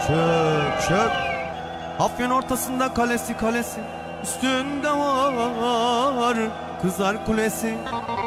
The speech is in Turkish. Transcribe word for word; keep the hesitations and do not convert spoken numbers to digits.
Çök çök. Afyon ortasında kalesi kalesi. Üstünde var Kızlar Kulesi.